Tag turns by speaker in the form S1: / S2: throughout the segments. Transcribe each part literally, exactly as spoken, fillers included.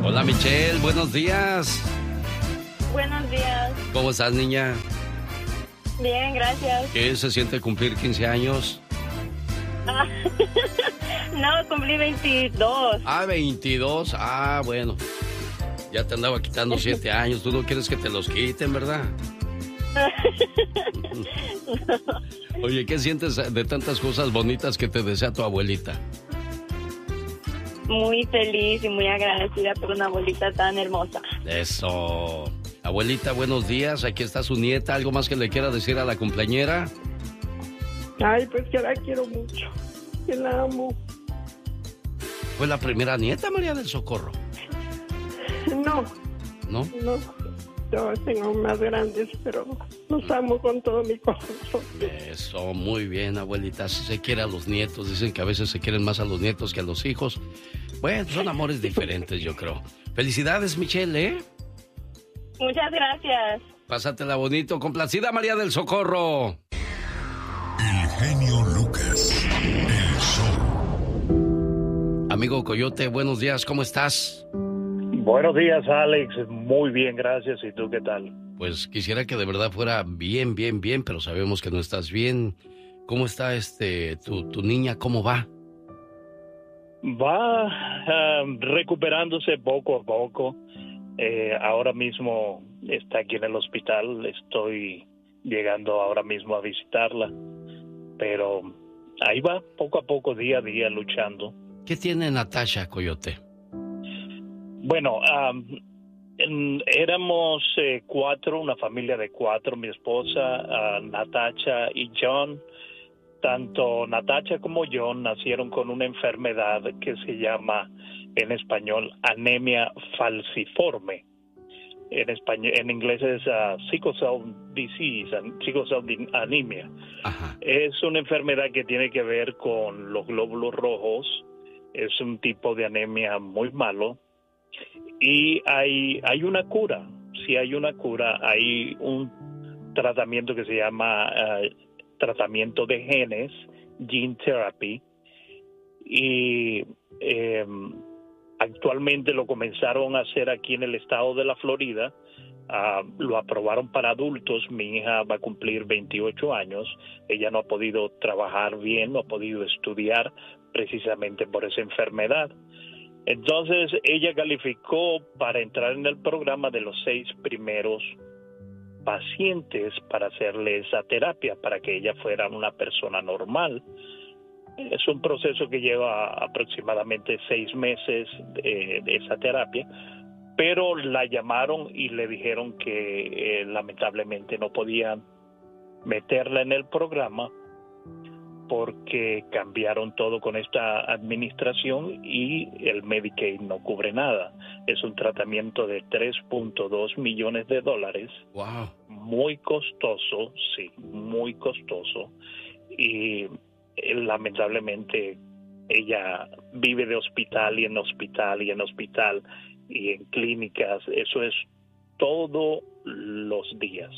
S1: Hola, Michelle, buenos días.
S2: Buenos días.
S1: ¿Cómo estás, niña?
S2: Bien, gracias.
S1: ¿Qué se siente cumplir quince años?
S2: Ah, no, cumplí veintidós.
S1: Ah, veintidós. Ah, bueno. Ya te andaba quitando siete años. Tú no quieres que te los quiten, ¿verdad? Oye, ¿qué sientes de tantas cosas bonitas que te desea tu abuelita?
S2: Muy feliz y muy agradecida por una abuelita tan hermosa.
S1: Eso. Abuelita, buenos días. Aquí está su nieta. ¿Algo más que le quiera decir a la cumpleañera?
S3: Ay, pues que la quiero mucho. Que la amo.
S1: ¿Fue la primera nieta, María del Socorro?
S3: No.
S1: ¿No?
S3: No. Yo tengo más grandes, pero los amo con todo mi corazón.
S1: Eso, muy bien, abuelita. Si se quiere a los nietos, dicen que a veces se quieren más a los nietos que a los hijos. Bueno, son amores diferentes, yo creo. Felicidades, Michelle, ¿eh?
S2: Muchas gracias.
S1: Pásatela bonito. Complacida, María del Socorro.
S4: El genio Lucas, el show.
S1: Amigo Coyote, buenos días, ¿cómo estás?
S5: Buenos días, Alex. Muy bien, gracias. ¿Y tú qué tal?
S1: Pues quisiera que de verdad fuera bien, bien, bien, pero sabemos que no estás bien. ¿Cómo está este tu, tu niña? ¿Cómo va?
S5: Va uh, recuperándose poco a poco. Eh, ahora mismo está aquí en el hospital. Estoy llegando ahora mismo a visitarla. Pero ahí va, poco a poco, día a día, luchando.
S1: ¿Qué tiene Natasha, Coyote?
S5: Bueno, um, en, éramos eh, cuatro, una familia de cuatro, mi esposa, uh, Natasha y John. Tanto Natasha como John nacieron con una enfermedad que se llama, en español, anemia falciforme. En español, en inglés es uh, sickle cell disease, sickle cell anemia.
S1: Ajá.
S5: Es una enfermedad que tiene que ver con los glóbulos rojos. Es un tipo de anemia muy malo. Y hay, hay una cura. Si hay una cura, hay un tratamiento que se llama uh, tratamiento de genes, gene therapy, y eh, actualmente lo comenzaron a hacer aquí en el estado de la Florida. Uh, lo aprobaron para adultos. Mi hija va a cumplir veintiocho años. Ella no ha podido trabajar bien, no ha podido estudiar precisamente por esa enfermedad. Entonces, ella calificó para entrar en el programa de los seis primeros pacientes para hacerle esa terapia, para que ella fuera una persona normal. Es un proceso que lleva aproximadamente seis meses de, de esa terapia, pero la llamaron y le dijeron que eh, lamentablemente no podían meterla en el programa porque cambiaron todo con esta administración y el Medicaid no cubre nada. Es un tratamiento de tres punto dos millones de dólares.
S1: Wow.
S5: Muy costoso, sí, muy costoso. Y eh, lamentablemente ella vive de hospital y en hospital y en hospital y en clínicas. Eso es todos los días.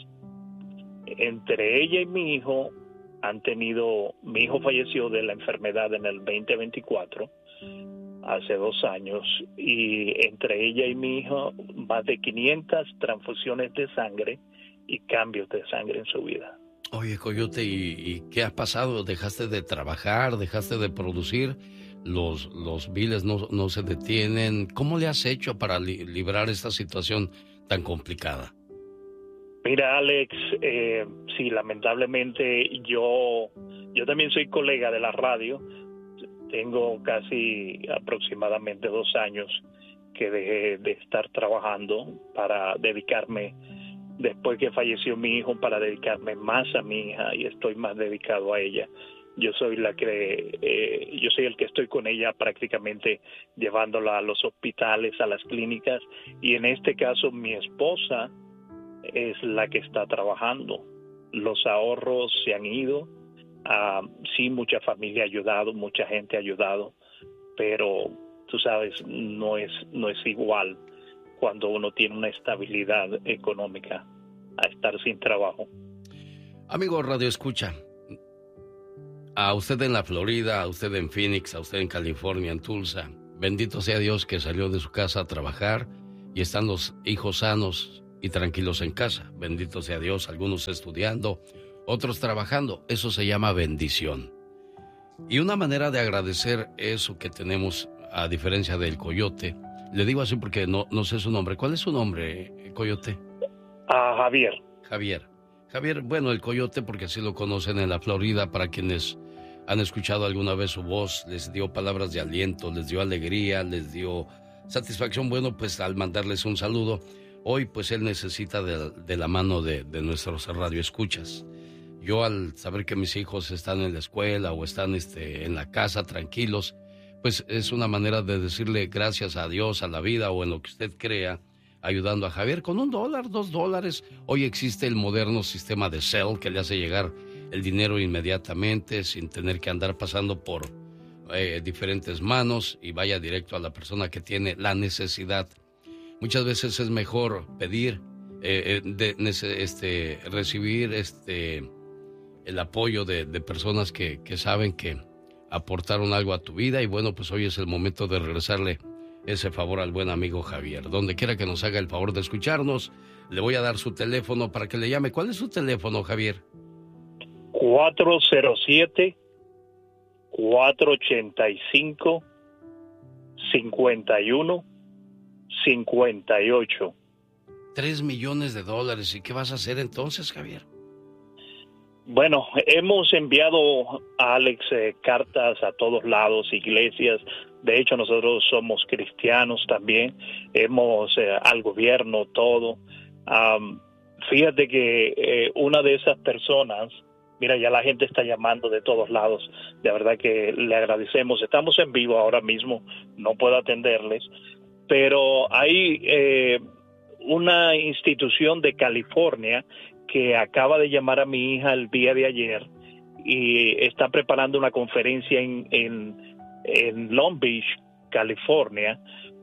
S5: Entre ella y mi hijo han tenido, mi hijo falleció de la enfermedad en el veinte veinticuatro, hace dos años, y entre ella y mi hijo más de quinientas transfusiones de sangre y cambios de sangre en su vida.
S1: Oye, Coyote, ¿y, y qué ha pasado? ¿Dejaste de trabajar? ¿Dejaste de producir? Los, los biles no, no se detienen. ¿Cómo le has hecho para li- librar esta situación tan complicada?
S5: Mira, Alex, eh, sí, lamentablemente yo, yo también soy colega de la radio. Tengo casi aproximadamente dos años que dejé de estar trabajando para dedicarme, después que falleció mi hijo, para dedicarme más a mi hija, y estoy más dedicado a ella. Yo soy la que, eh, yo soy el que estoy con ella prácticamente llevándola a los hospitales, a las clínicas, y en este caso mi esposa es la que está trabajando. Los ahorros se han ido. Uh, sí, mucha familia ha ayudado, mucha gente ha ayudado, pero tú sabes, no es, no es igual cuando uno tiene una estabilidad económica a estar sin trabajo.
S1: Amigo Radio Escucha, a usted en la Florida, a usted en Phoenix, a usted en California, en Tulsa, Bendito sea Dios que salió de su casa a trabajar y están los hijos sanos y tranquilos en casa. Bendito sea Dios, algunos estudiando, otros trabajando. Eso se llama bendición. Y una manera de agradecer eso que tenemos, a diferencia del coyote, le digo así porque no, no sé su nombre. ¿Cuál es su nombre, coyote?
S5: Ah, Javier.
S1: Javier. Javier, bueno, el coyote porque así lo conocen en la Florida, para quienes han escuchado alguna vez su voz, les dio palabras de aliento, les dio alegría, les dio satisfacción. Bueno, pues al mandarles un saludo, hoy pues él necesita de, de la mano de, de nuestros radioescuchas. Yo al saber que mis hijos están en la escuela o están este, en la casa tranquilos, pues es una manera de decirle gracias a Dios, a la vida o en lo que usted crea, ayudando a Javier con un dólar, dos dólares. Hoy existe el moderno sistema de Zelle que le hace llegar el dinero inmediatamente sin tener que andar pasando por eh, diferentes manos y vaya directo a la persona que tiene la necesidad. Muchas veces es mejor pedir, eh, de, este, recibir este, el apoyo de, de personas que, que saben que aportaron algo a tu vida, y bueno, pues hoy es el momento de regresarle ese favor al buen amigo Javier. Donde quiera que nos haga el favor de escucharnos, le voy a dar su teléfono para que le llame. ¿Cuál es su teléfono, Javier?
S5: cuatro cero siete, cuatro ocho cinco, cinco uno cinco ocho.
S1: Tres millones de dólares. ¿Y qué vas a hacer entonces, Javier?
S5: Bueno, hemos enviado a Alex eh, cartas a todos lados, iglesias. De hecho, nosotros somos cristianos también. Hemos eh, al gobierno, todo. Um, fíjate que eh, una de esas personas, mira, ya la gente está llamando de todos lados. De verdad que le agradecemos. Estamos en vivo ahora mismo, no puedo atenderles, pero hay eh, una institución de California que acaba de llamar a mi hija el día de ayer y está preparando una conferencia en, en, en Long Beach, California,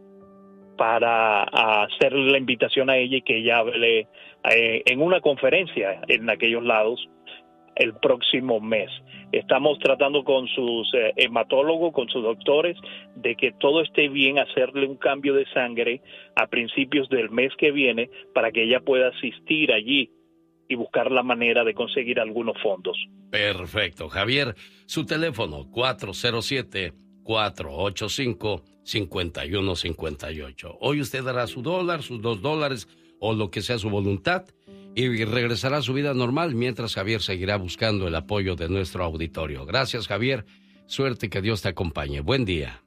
S5: para hacer la invitación a ella y que ella hable eh, en una conferencia en aquellos lados el próximo mes. Estamos tratando con sus eh, hematólogos, con sus doctores, de que todo esté bien, hacerle un cambio de sangre a principios del mes que viene para que ella pueda asistir allí y buscar la manera de conseguir algunos fondos.
S1: Perfecto. Javier, su teléfono cuatro cero siete, cuatro ocho cinco, cinco uno cinco ocho. Hoy usted dará su dólar, sus dos dólares o lo que sea su voluntad y regresará a su vida normal mientras Javier seguirá buscando el apoyo de nuestro auditorio. Gracias, Javier. Suerte, que Dios te acompañe. Buen día.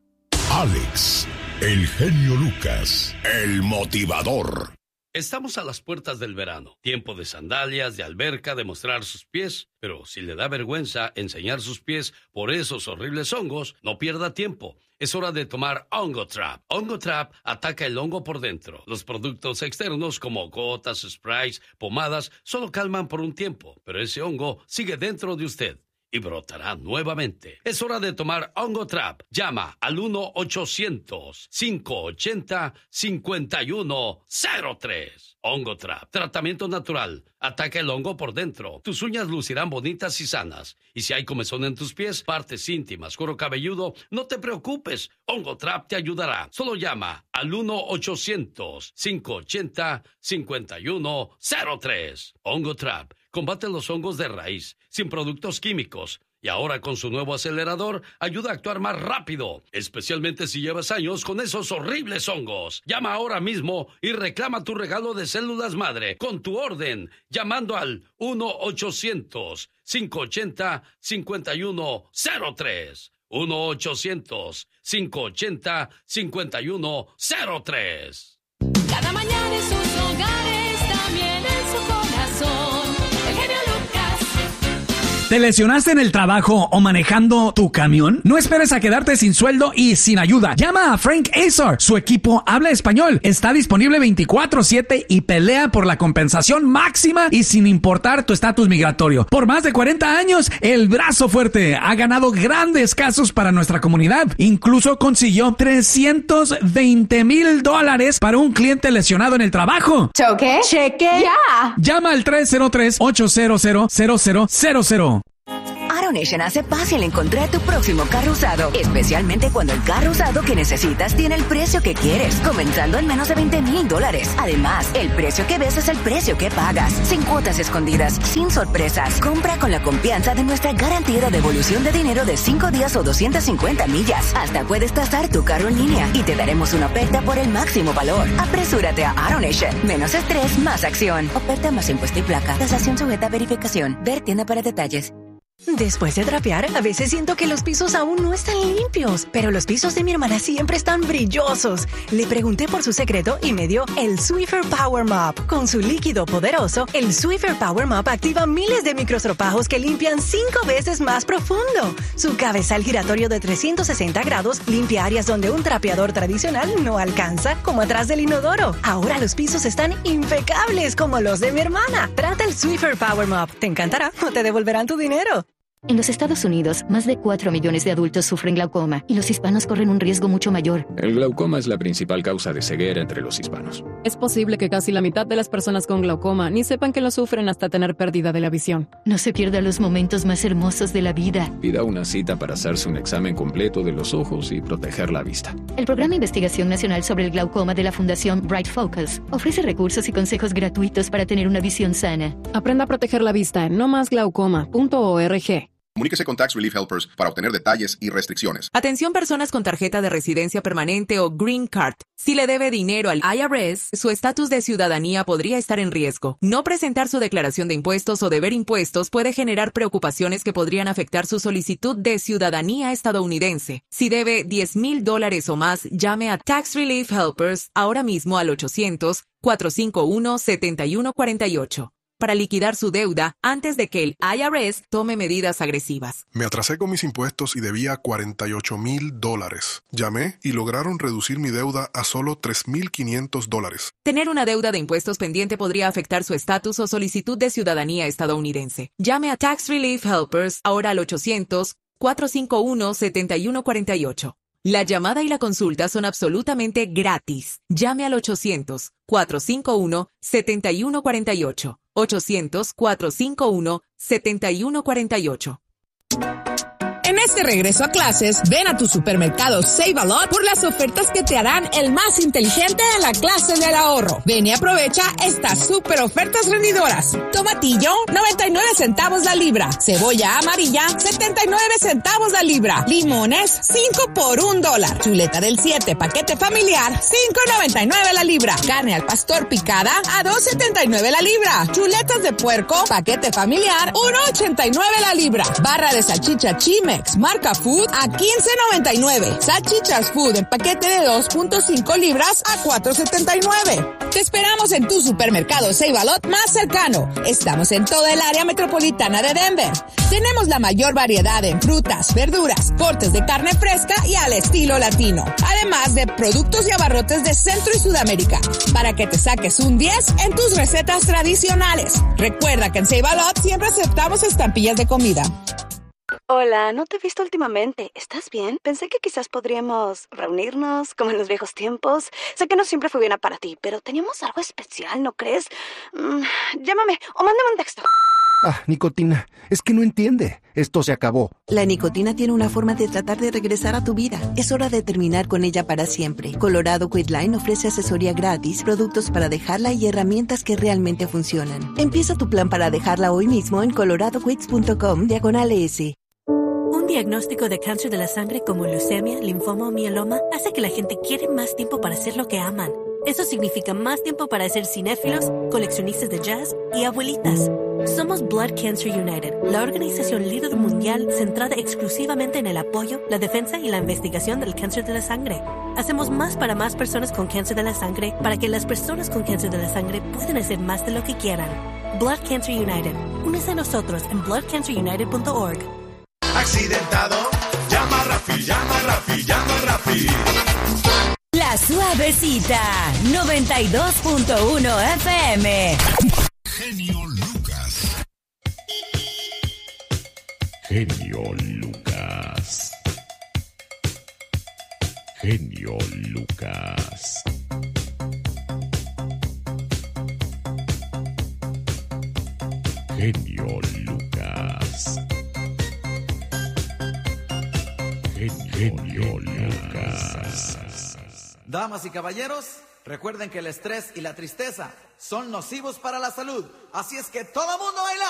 S4: Alex, el genio Lucas, el motivador.
S1: Estamos a las puertas del verano, tiempo de sandalias, de alberca, de mostrar sus pies, pero si le da vergüenza enseñar sus pies por esos horribles hongos, no pierda tiempo. Es hora de tomar Hongo Trap. Hongo Trap ataca el hongo por dentro. Los productos externos como gotas, sprays, pomadas, solo calman por un tiempo, pero ese hongo sigue dentro de usted y brotará nuevamente. Es hora de tomar Hongo Trap. Llama al uno ochocientos, cinco ochenta, cincuenta y uno cero tres. Hongo Trap. Tratamiento natural. Ataca el hongo por dentro. Tus uñas lucirán bonitas y sanas. Y si hay comezón en tus pies, partes íntimas, cuero cabelludo, no te preocupes. Hongo Trap te ayudará. Solo llama al uno ochocientos, cinco ochenta, cincuenta y uno cero tres. Hongo Trap. Combate los hongos de raíz, sin productos químicos. Y ahora con su nuevo acelerador, ayuda a actuar más rápido, especialmente si llevas años con esos horribles hongos. Llama ahora mismo y reclama tu regalo de células madre con tu orden, llamando al uno ochocientos, cinco ochenta, cincuenta y uno cero tres. uno ochocientos, cinco ochenta, cincuenta y uno cero tres.
S6: Cada mañana en sus hogares, también en su corazón. El genio Lucas.
S7: ¿Te lesionaste en el trabajo o manejando tu camión? No esperes a quedarte sin sueldo y sin ayuda. Llama a Frank Azar. Su equipo habla español. Está disponible veinticuatro siete y pelea por la compensación máxima y sin importar tu estatus migratorio. Por más de cuarenta años, el brazo fuerte ha ganado grandes casos para nuestra comunidad. Incluso consiguió trescientos veinte mil dólares para un cliente lesionado en el trabajo.
S8: ¿Choque? ¿Cheque? ¡Ya!
S7: Llama al tres cero tres, ocho cero cero, cero cero cero cero.
S8: AutoNation hace fácil encontrar tu próximo carro usado, especialmente cuando el carro usado que necesitas tiene el precio que quieres, comenzando en menos de veinte mil dólares. Además, el precio que ves es el precio que pagas, sin cuotas escondidas, sin sorpresas. Compra con la confianza de nuestra garantía de devolución de dinero de cinco días o doscientas cincuenta millas. Hasta puedes tasar tu carro en línea y te daremos una oferta por el máximo valor. Apresúrate a AutoNation. Menos estrés, más acción. Oferta más impuesto y placa. Tasación sujeta a verificación. Ver tienda para detalles.
S9: Después de trapear, a veces siento que los pisos aún no están limpios, pero los pisos de mi hermana siempre están brillosos. Le pregunté por su secreto y me dio el Swiffer Power Mop. Con su líquido poderoso, el Swiffer Power Mop activa miles de microstropajos que limpian cinco veces más profundo. Su cabezal giratorio de trescientos sesenta grados limpia áreas donde un trapeador tradicional no alcanza, como atrás del inodoro. Ahora los pisos están impecables como los de mi hermana. Trata el Swiffer Power Mop. Te encantará o te devolverán tu dinero.
S10: En los Estados Unidos, más de cuatro millones de adultos sufren glaucoma y los hispanos corren un riesgo mucho mayor.
S11: El glaucoma es la principal causa de ceguera entre los hispanos.
S12: Es posible que casi la mitad de las personas con glaucoma ni sepan que lo sufren hasta tener pérdida de la visión.
S10: No se pierda los momentos más hermosos de la vida.
S11: Pida una cita para hacerse un examen completo de los ojos y proteger la vista.
S10: El Programa de Investigación Nacional sobre el Glaucoma de la Fundación Bright Focus ofrece recursos y consejos gratuitos para tener una visión sana.
S12: Aprenda a proteger la vista en no más glaucoma punto org.
S13: Comuníquese con Tax Relief Helpers para obtener detalles y restricciones.
S14: Atención personas con tarjeta de residencia permanente o Green Card. Si le debe dinero al I R S, su estatus de ciudadanía podría estar en riesgo. No presentar su declaración de impuestos o deber impuestos puede generar preocupaciones que podrían afectar su solicitud de ciudadanía estadounidense. Si debe diez mil dólares o más, llame a Tax Relief Helpers ahora mismo al ochocientos, cuatrocientos cincuenta y uno, setenta y uno cuarenta y ocho. Para liquidar su deuda antes de que el I R S tome medidas agresivas.
S15: Me atrasé con mis impuestos y debía cuarenta y ocho mil dólares. Llamé y lograron reducir mi deuda a solo tres mil quinientos dólares.
S14: Tener una deuda de impuestos pendiente podría afectar su estatus o solicitud de ciudadanía estadounidense. Llame a Tax Relief Helpers ahora al ochocientos, cuatrocientos cincuenta y uno, setenta y uno cuarenta y ocho. La llamada y la consulta son absolutamente gratis. Llame al ochocientos, cuatrocientos cincuenta y uno, setenta y uno cuarenta y ocho. ochocientos, cuatrocientos cincuenta y uno, setenta y uno cuarenta y ocho.
S16: En este regreso a clases, ven a tu supermercado Save a Lot por las ofertas que te harán el más inteligente en la clase del ahorro. Ven y aprovecha estas super ofertas rendidoras. Tomatillo, noventa y nueve centavos la libra. Cebolla amarilla, setenta y nueve centavos la libra. Limones, cinco por un dólar. Chuleta del siete, paquete familiar, cinco noventa y nueve la libra. Carne al pastor picada, a dos setenta y nueve la libra. Chuletas de puerco, paquete familiar, uno ochenta y nueve la libra. Barra de salchicha Chimex marca Food a quince noventa y nueve. Salchichas Food en paquete de dos punto cinco libras a cuatro setenta y nueve. Te esperamos en tu supermercado Save a Lot más cercano. Estamos en toda el área metropolitana de Denver. Tenemos la mayor variedad en frutas, verduras, cortes de carne fresca y al estilo latino. Además de productos y abarrotes de Centro y Sudamérica, para que te saques un diez en tus recetas tradicionales. Recuerda que en Save a Lot siempre aceptamos estampillas de comida.
S17: Hola, no te he visto últimamente. ¿Estás bien? Pensé que quizás podríamos reunirnos como en los viejos tiempos. Sé que no siempre fue bien para ti, pero teníamos algo especial, ¿no crees? Mm, llámame o mándame un texto.
S18: Ah, nicotina, es que no entiende. Esto se acabó.
S19: La nicotina tiene una forma de tratar de regresar a tu vida. Es hora de terminar con ella para siempre. Colorado Quitline ofrece asesoría gratis, productos para dejarla y herramientas que realmente funcionan. Empieza tu plan para dejarla hoy mismo en coloradoquits punto com diagonal S.
S20: Un diagnóstico de cáncer de la sangre como leucemia, linfoma o mieloma hace que la gente quiere más tiempo para hacer lo que aman. Eso significa más tiempo para ser cinéfilos, coleccionistas de jazz y abuelitas. Somos Blood Cancer United, la organización líder mundial centrada exclusivamente en el apoyo, la defensa y la investigación del cáncer de la sangre. Hacemos más para más personas con cáncer de la sangre para que las personas con cáncer de la sangre puedan hacer más de lo que quieran. Blood Cancer United. Únese a nosotros en blood cancer united punto org.
S21: Accidentado, llama a Rafi, llama a Rafi, llama a Rafi.
S22: La Suavecita, noventa y dos punto uno F M.
S4: Genio Lucas. Genio Lucas. Genio Lucas. Genio Lucas. genio Lucas.
S2: Damas y caballeros, recuerden que el estrés y la tristeza son nocivos para la salud. Así es que todo mundo baila.